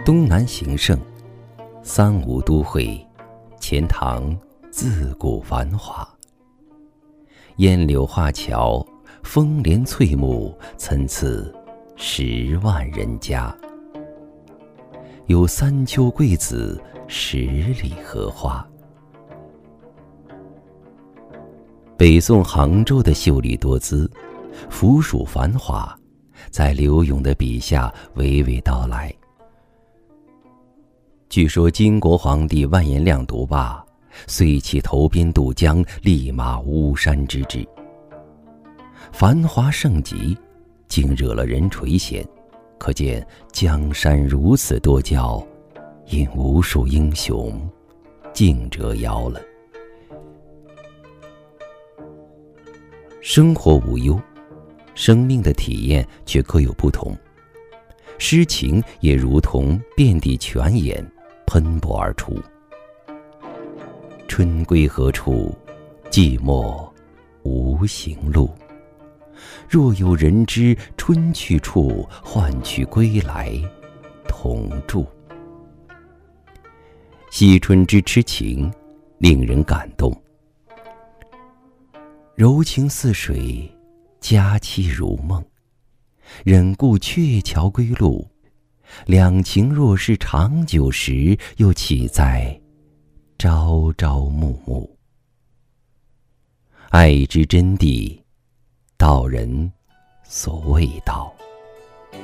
东南形胜，三吴都会，钱塘自古繁华。烟柳画桥，风帘翠幕，参差10万人家。有三秋桂子，10里荷花。北宋杭州的秀丽多姿，腐蜀繁华，在柳永的笔下娓娓道来。据说金国皇帝完颜亮读罢，遂起投鞭渡江，立马巫山之志。繁华盛极，竟惹了人垂涎，可见江山如此多娇，因无数英雄尽折腰了。生活无忧，生命的体验却各有不同。诗情也如同遍地泉眼，喷薄而出。春归何处？寂寞无行路。若有人知春去处，换取归来同住。惜春之痴情，令人感动。柔情似水，佳期如梦。忍顾鹊桥归路，两情若是长久时，又岂在朝朝暮暮。爱之真谛，道人所谓道。